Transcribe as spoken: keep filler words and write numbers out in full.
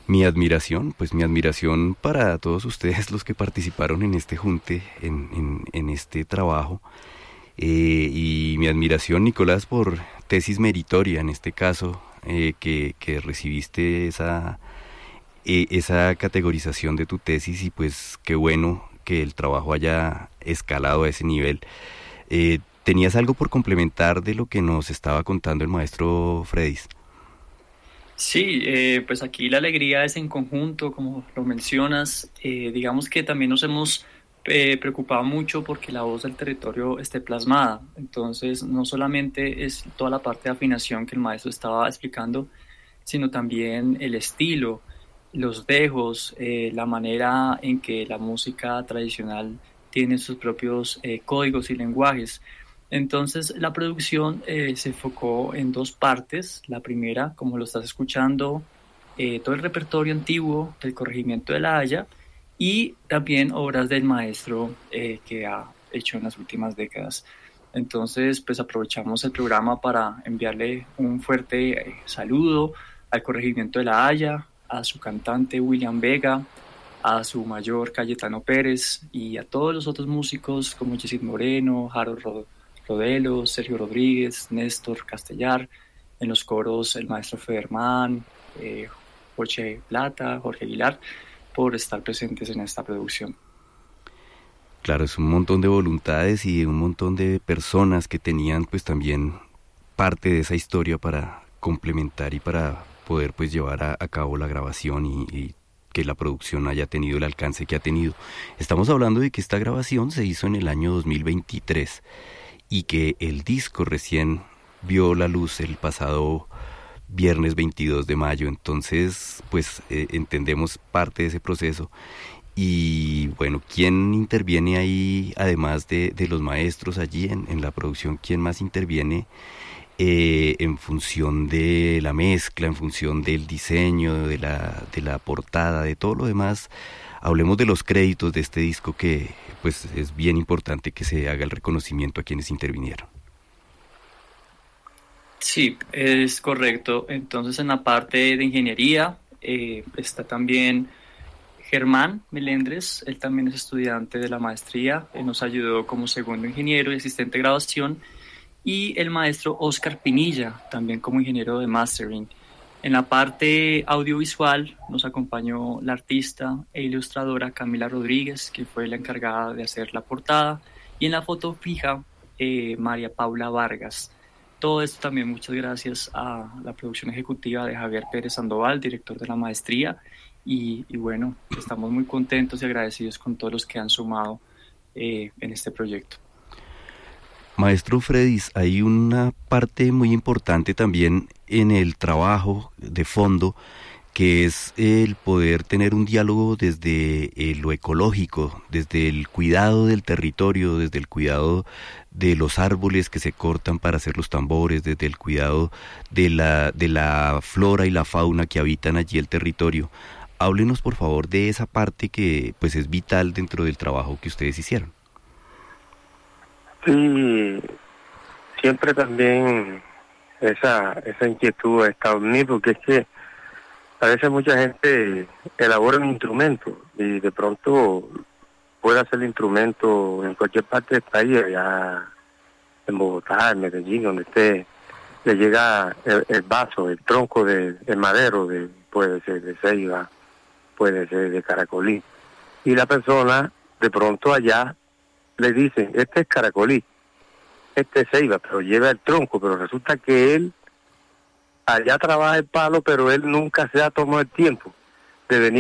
Mi admiración, pues mi admiración para todos ustedes los que participaron en este junte, en, en, en este trabajo. Eh, y mi admiración, Nicolás, por tesis meritoria, en este caso, eh, que, que recibiste esa, eh, esa categorización de tu tesis y pues qué bueno que el trabajo haya escalado a ese nivel. Eh, ¿Tenías algo por complementar de lo que nos estaba contando el maestro Fredis? Sí, eh, pues aquí la alegría es en conjunto, como lo mencionas. Eh, digamos que también nos hemos eh, preocupado mucho porque la voz del territorio esté plasmada. Entonces, no solamente es toda la parte de afinación que el maestro estaba explicando, sino también el estilo, los dejos, eh, la manera en que la música tradicional tiene sus propios eh, códigos y lenguajes. Entonces, la producción eh, se enfocó en dos partes. La primera, como lo estás escuchando, eh, todo el repertorio antiguo del Corregimiento de La Haya y también obras del maestro eh, que ha hecho en las últimas décadas. Entonces, pues aprovechamos el programa para enviarle un fuerte eh, saludo al Corregimiento de La Haya, a su cantante William Vega, a su mayor Cayetano Pérez y a todos los otros músicos como Yesid Moreno, Harold Rod Rodelo, Sergio Rodríguez, Néstor Castellar, en los coros el maestro Federman, eh, Jorge Plata, Jorge Aguilar, por estar presentes en esta producción. Claro, es un montón de voluntades y un montón de personas que tenían pues también parte de esa historia para complementar y para poder pues llevar a, a cabo la grabación y, y que la producción haya tenido el alcance que ha tenido. Estamos hablando de que esta grabación se hizo en el año dos mil veintitrés y que el disco recién vio la luz el pasado viernes veintidós de mayo, entonces pues eh, entendemos parte de ese proceso. Y bueno, ¿quién interviene ahí, además de, de los maestros allí en, en la producción? ¿Quién más interviene eh, en función de la mezcla, en función del diseño, de la, de la portada, de todo lo demás? Hablemos de los créditos de este disco, que pues es bien importante que se haga el reconocimiento a quienes intervinieron. Sí, es correcto. Entonces, en la parte de ingeniería eh, está también Germán Melendres. Él también es estudiante de la maestría. Él nos ayudó como segundo ingeniero y asistente de grabación. Y el maestro Oscar Pinilla, también como ingeniero de mastering. En la parte audiovisual nos acompañó la artista e ilustradora Camila Rodríguez, que fue la encargada de hacer la portada, y en la foto fija eh, María Paula Vargas. Todo esto también muchas gracias a la producción ejecutiva de Javier Pérez Sandoval, director de la maestría, y, y bueno, estamos muy contentos y agradecidos con todos los que han sumado eh, en este proyecto. Maestro Fredis, hay una parte muy importante también en el trabajo de fondo, que es el poder tener un diálogo desde eh, lo ecológico, desde el cuidado del territorio, desde el cuidado de los árboles que se cortan para hacer los tambores, desde el cuidado de la, de la flora y la fauna que habitan allí el territorio. Háblenos por favor de esa parte que pues es vital dentro del trabajo que ustedes hicieron. Sí, siempre también esa esa inquietud ha estado en mí, porque es que a veces mucha gente elabora un instrumento y de pronto puede hacer el instrumento en cualquier parte del país, allá en Bogotá, en Medellín, donde esté, le llega el, el vaso, el tronco de, de madero, de, puede ser de ceiba, puede ser de caracolí, y la persona de pronto allá le dicen, este es caracolí, este es ceiba, pero lleva el tronco, pero resulta que él allá trabaja el palo, pero él nunca se ha tomado el tiempo de venir